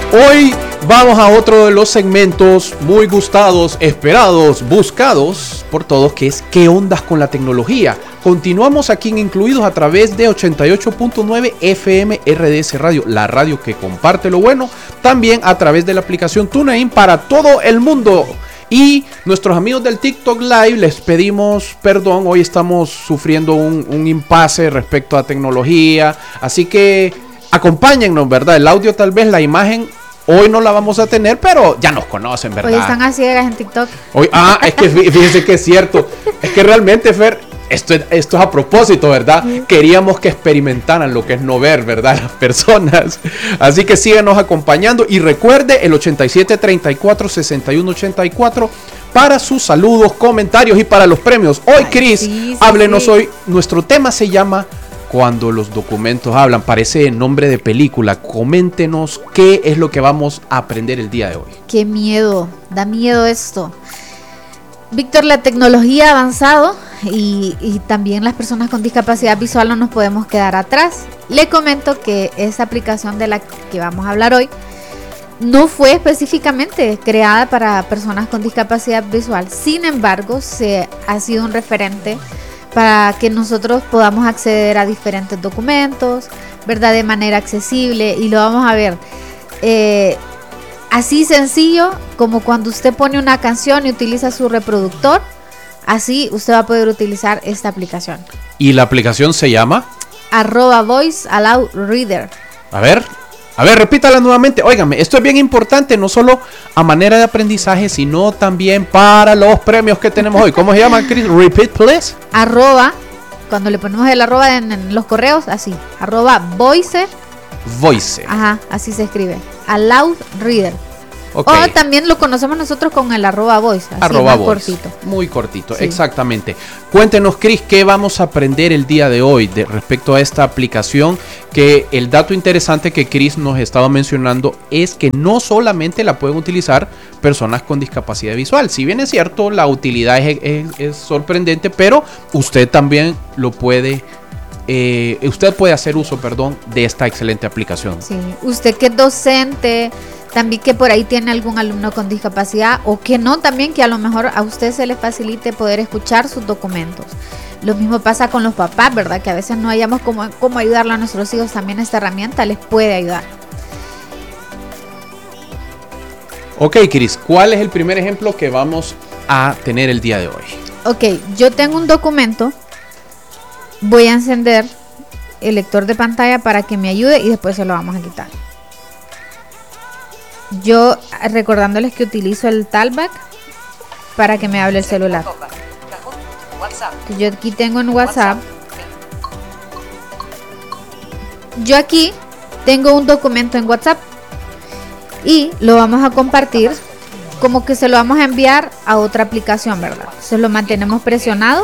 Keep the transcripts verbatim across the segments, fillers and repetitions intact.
Hoy vamos a otro de los segmentos muy gustados, esperados, buscados por todos, que es ¿qué ondas con la tecnología? Continuamos aquí en Incluidos a través de ochenta y ocho punto nueve F M R D S Radio, la radio que comparte lo bueno, también a través de la aplicación TuneIn para todo el mundo. Y nuestros amigos del TikTok Live les pedimos perdón, hoy estamos sufriendo un, un impasse respecto a tecnología, así que acompáñennos, ¿verdad? El audio tal vez, la imagen hoy no la vamos a tener, pero ya nos conocen, ¿verdad? Hoy están a ciegas en TikTok. Hoy, ah, es que fíjense que es cierto. Es que realmente, Fer, esto, esto es a propósito, ¿verdad? Sí. Queríamos que experimentaran lo que es no ver, ¿verdad? Las personas. Así que síganos acompañando y recuerde el ochenta y siete, treinta y cuatro, sesenta y uno, ochenta y cuatro para sus saludos, comentarios y para los premios. Hoy, Cris, sí, sí, háblenos sí. hoy. Nuestro tema se llama Cuando los documentos hablan, parece nombre de película. Coméntenos qué es lo que vamos a aprender el día de hoy. Qué miedo, da miedo esto. Víctor, la tecnología ha avanzado y, y también las personas con discapacidad visual no nos podemos quedar atrás. Le comento que esa aplicación de la que vamos a hablar hoy no fue específicamente creada para personas con discapacidad visual. Sin embargo, se ha sido un referente para que nosotros podamos acceder a diferentes documentos, ¿verdad? De manera accesible, y lo vamos a ver eh, así sencillo como cuando usted pone una canción y utiliza su reproductor, así usted va a poder utilizar esta aplicación. ¿Y la aplicación se llama? Arroba Voice Allow Reader. A ver, a ver, repítala nuevamente. Óigame, esto es bien importante, no solo a manera de aprendizaje, sino también para los premios que tenemos hoy. ¿Cómo se llama, Chris? Repeat, please. Arroba, cuando le ponemos el arroba en, en los correos, así. Arroba Voice. Voice. Ajá, así se escribe. Allow Reader. Okay. O también lo conocemos nosotros con el arroba voice, así arroba más voice. cortito. Muy cortito, sí. Exactamente. Cuéntenos, Cris, ¿qué vamos a aprender el día de hoy de, respecto a esta aplicación? Que el dato interesante que Cris nos estaba mencionando es que no solamente la pueden utilizar personas con discapacidad visual. Si bien es cierto, la utilidad es, es, es sorprendente, pero usted también lo puede Eh, usted puede hacer uso, perdón, de esta excelente aplicación. Sí, usted que es docente, también que por ahí tiene algún alumno con discapacidad, o que no, también que a lo mejor a usted se le facilite poder escuchar sus documentos. Lo mismo pasa con los papás, ¿verdad? Que a veces no hayamos cómo, cómo ayudarle a nuestros hijos, también esta herramienta les puede ayudar. Ok, Cris, ¿cuál es el primer ejemplo que vamos a tener el día de hoy? Ok, yo tengo un documento. Voy a encender el lector de pantalla para que me ayude y después se lo vamos a quitar. Yo recordándoles que utilizo el Talkback para que me hable el celular. Yo aquí tengo en WhatsApp. Yo aquí tengo un documento en WhatsApp y lo vamos a compartir como que se lo vamos a enviar a otra aplicación, ¿verdad? Se lo mantenemos presionado.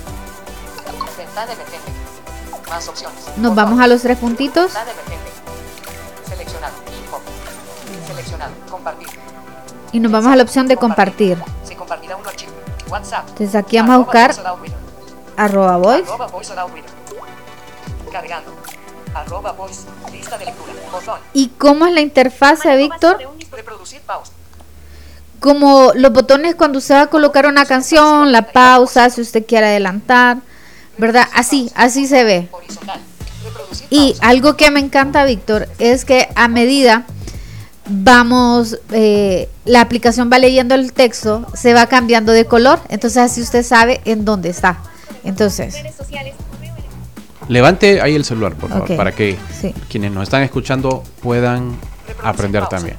Más opciones. Nos vamos a los tres puntitos. Seleccionado. Seleccionado. Compartir. Y nos vamos a la opción de compartir. Se compartirá un archivo. WhatsApp. Entonces aquí vamos a buscar arroba voice. Cargando. Arroba voice. Lista de lectura. Botón. ¿Y cómo es la interfase, Víctor? Reproducir pausa. Como los botones cuando usted va a colocar una canción, la pausa, si usted quiere adelantar, ¿verdad? Así, así se ve. Y algo que me encanta, Víctor, es que a medida vamos, eh, la aplicación va leyendo el texto, se va cambiando de color, entonces así usted sabe en dónde está. Entonces, levante ahí el celular, por favor, okay, para que sí. quienes nos están escuchando puedan aprender también.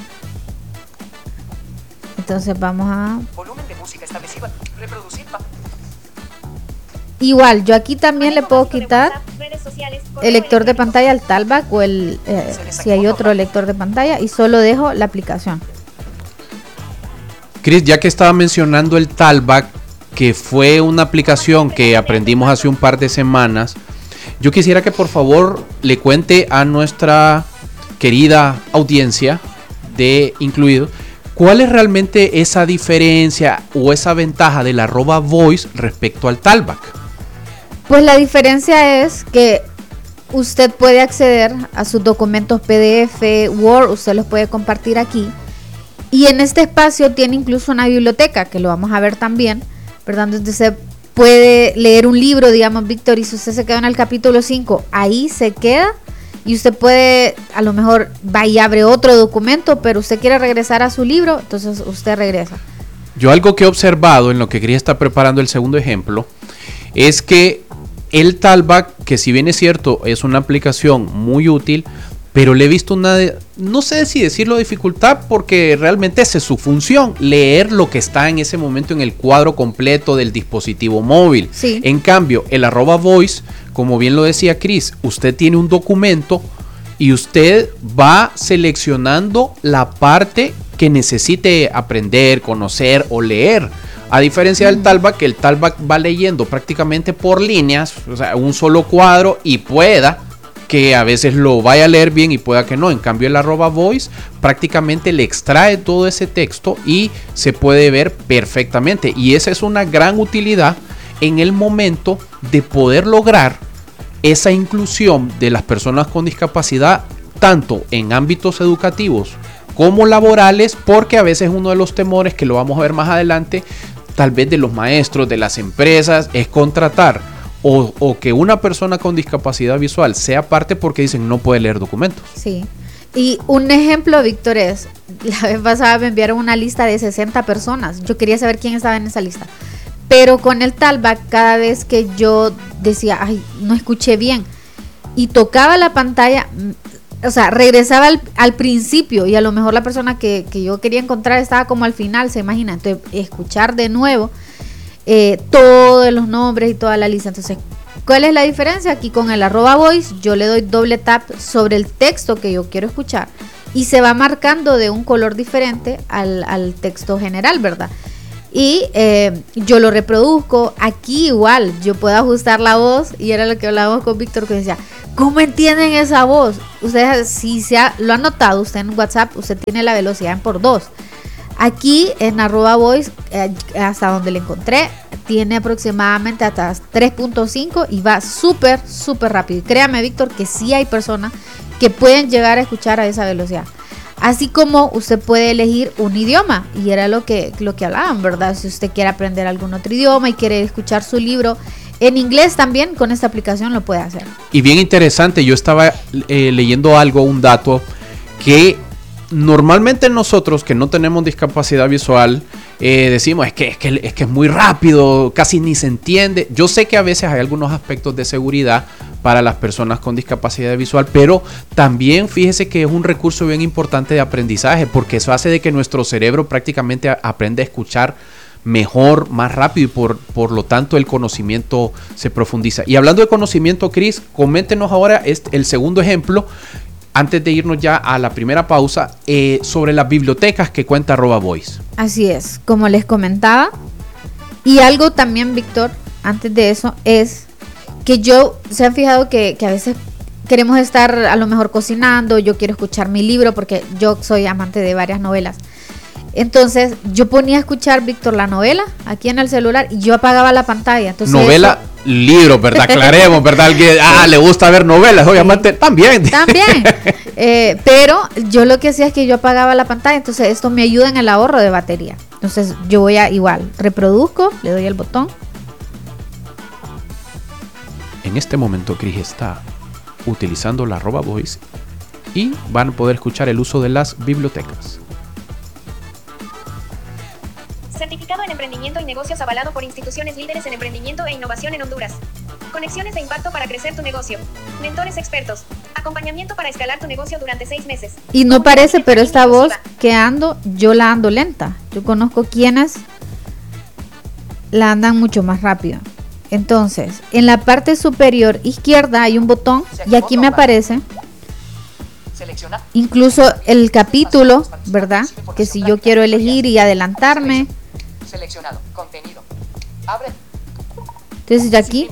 Entonces vamos a volumen de música establecido, reproducir. Igual, yo aquí también le puedo quitar el lector de pantalla, el Talkback o el eh, si hay otro lector de pantalla, y solo dejo la aplicación. Cris, ya que estaba mencionando el Talkback, que fue una aplicación que aprendimos hace un par de semanas, yo quisiera que por favor le cuente a nuestra querida audiencia de Incluido cuál es realmente esa diferencia o esa ventaja del arroba voice respecto al Talkback. Pues la diferencia es que usted puede acceder a sus documentos P D F, Word, usted los puede compartir aquí. Y en este espacio tiene incluso una biblioteca, que lo vamos a ver también, ¿verdad? Donde usted puede leer un libro, digamos, Víctor, y si usted se queda en el capítulo cinco, ahí se queda. Y usted puede, a lo mejor, va y abre otro documento, pero usted quiere regresar a su libro, entonces usted regresa. Yo algo que he observado en lo que quería estar preparando el segundo ejemplo, es que el Talkback, que si bien es cierto, es una aplicación muy útil, pero le he visto una, no sé si decirlo dificultad, porque realmente esa es su función, leer lo que está en ese momento en el cuadro completo del dispositivo móvil. Sí. En cambio, el arroba voice, como bien lo decía Cris, usted tiene un documento y usted va seleccionando la parte que necesite aprender, conocer o leer. A diferencia del Talkback, que el Talkback va leyendo prácticamente por líneas, o sea, un solo cuadro, y pueda que a veces lo vaya a leer bien y pueda que no. En cambio, el arroba voice prácticamente le extrae todo ese texto y se puede ver perfectamente. Y esa es una gran utilidad en el momento de poder lograr esa inclusión de las personas con discapacidad, tanto en ámbitos educativos como laborales, porque a veces uno de los temores, que lo vamos a ver más adelante, tal vez de los maestros, de las empresas, es contratar o, o que una persona con discapacidad visual sea parte, porque dicen no puede leer documentos. Sí. Y un ejemplo, Víctor, es, la vez pasada me enviaron una lista de sesenta personas. Yo quería saber quién estaba en esa lista. Pero con el Talkback, cada vez que yo decía, ay, no escuché bien, y tocaba la pantalla, o sea, regresaba al, al principio, y a lo mejor la persona que, que yo quería encontrar estaba como al final, se imagina. Entonces, escuchar de nuevo eh, todos los nombres y toda la lista. Entonces, ¿cuál es la diferencia? Aquí con el arroba voice, yo le doy doble tap sobre el texto que yo quiero escuchar y se va marcando de un color diferente al, al texto general, ¿verdad? Y eh, yo lo reproduzco. Aquí igual yo puedo ajustar la voz, y era lo que hablábamos con Víctor, que decía, ¿cómo entienden esa voz? Ustedes, si se ha, lo han notado usted en WhatsApp, usted tiene la velocidad en por dos. Aquí en arroba voice, eh, hasta donde le encontré, tiene aproximadamente hasta tres punto cinco y va súper, súper rápido. Y créame, Víctor, que sí hay personas que pueden llegar a escuchar a esa velocidad. Así como usted puede elegir un idioma, y era lo que, lo que hablaban, ¿verdad? Si usted quiere aprender algún otro idioma y quiere escuchar su libro en inglés, también con esta aplicación lo puede hacer. Y bien interesante, yo estaba eh, leyendo algo, un dato, que normalmente nosotros que no tenemos discapacidad visual, eh, decimos es que, es, que, es que es muy rápido, casi ni se entiende. Yo sé que a veces hay algunos aspectos de seguridad para las personas con discapacidad visual, pero también fíjese que es un recurso bien importante de aprendizaje, porque eso hace de que nuestro cerebro prácticamente a, aprenda a escuchar mejor, más rápido, y por, por lo tanto el conocimiento se profundiza. Y hablando de conocimiento, Cris, coméntenos ahora este, el segundo ejemplo, antes de irnos ya a la primera pausa, eh, sobre las bibliotecas que cuenta arroba voice. Así es, como les comentaba. Y algo también, Víctor, antes de eso, es que yo, se han fijado que, que a veces queremos estar a lo mejor cocinando, yo quiero escuchar mi libro, porque yo soy amante de varias novelas. Entonces yo ponía a escuchar, Víctor, la novela aquí en el celular, y yo apagaba la pantalla. Entonces, novela, eso... libro, ¿verdad? Aclaremos, ¿verdad? Alguien, ah, le gusta ver novelas, obviamente, sí. También. También. Eh, pero yo lo que hacía es que yo apagaba la pantalla, entonces esto me ayuda en el ahorro de batería. Entonces yo voy a igual, reproduzco, le doy el botón. En este momento Cris está utilizando la arroba voice y van a poder escuchar el uso de las bibliotecas. Certificado en Emprendimiento y Negocios avalado por instituciones líderes en emprendimiento e innovación en Honduras. Conexiones de impacto para crecer tu negocio. Mentores expertos. Acompañamiento para escalar tu negocio durante seis meses. Y no parece, pero esta voz que ando, yo la ando lenta. Yo conozco quienes la andan mucho más rápido. Entonces, en la parte superior izquierda hay un botón, y aquí me aparece incluso el capítulo, ¿verdad? Que si yo quiero elegir y adelantarme. Seleccionado, contenido. Abre. Entonces aquí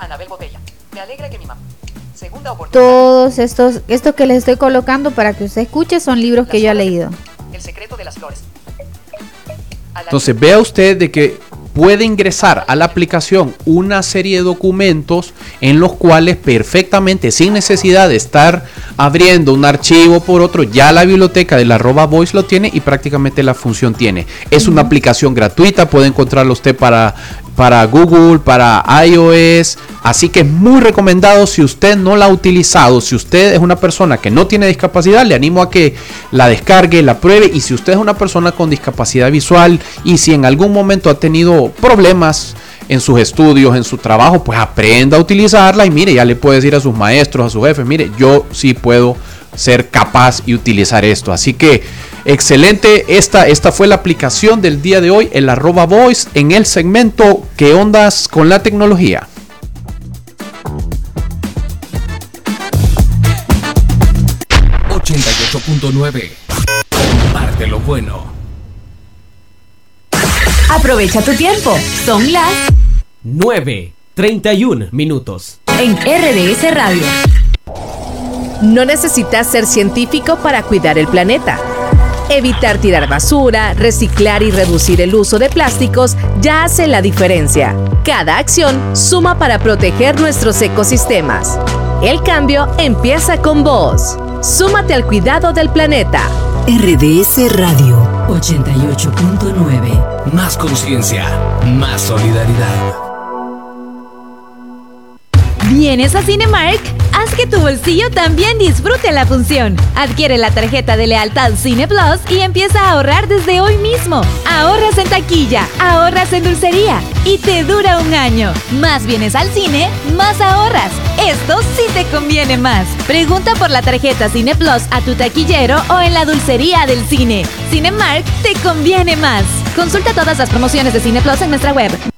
todos estos, esto que les estoy colocando para que usted escuche son libros que yo he leído. El secreto de las flores. Entonces vea usted de que puede ingresar a la aplicación una serie de documentos en los cuales perfectamente, sin necesidad de estar abriendo un archivo por otro, ya la biblioteca del arroba voice lo tiene y prácticamente la función tiene. Es una aplicación gratuita, puede encontrarla usted para, para Google, para iOS, así que es muy recomendado. Si usted no la ha utilizado, si usted es una persona que no tiene discapacidad, le animo a que la descargue, la pruebe, y si usted es una persona con discapacidad visual y si en algún momento ha tenido problemas en sus estudios, en su trabajo, pues aprenda a utilizarla y mire, ya le puede decir a sus maestros, a su jefe, mire, yo sí puedo ser capaz y utilizar esto. Así que excelente, esta, esta fue la aplicación del día de hoy, el arroba voice, en el segmento ¿Qué ondas con la tecnología? ochenta y ocho punto nueve. Comparte lo bueno. Aprovecha tu tiempo. Son las nueve treinta y un minutos. En R D S Radio. No necesitas ser científico para cuidar el planeta. Evitar tirar basura, reciclar y reducir el uso de plásticos ya hace la diferencia. Cada acción suma para proteger nuestros ecosistemas. El cambio empieza con vos. Súmate al cuidado del planeta. R D S Radio ochenta y ocho punto nueve. Más conciencia, más solidaridad. ¿Vienes a Cinemark? Haz que tu bolsillo también disfrute la función. Adquiere la tarjeta de lealtad Cine Plus y empieza a ahorrar desde hoy mismo. Ahorras en taquilla, ahorras en dulcería y te dura un año. Más vienes al cine, más ahorras. Esto sí te conviene más. Pregunta por la tarjeta Cine Plus a tu taquillero o en la dulcería del cine. Cinemark te conviene más. Consulta todas las promociones de Cine Plus en nuestra web.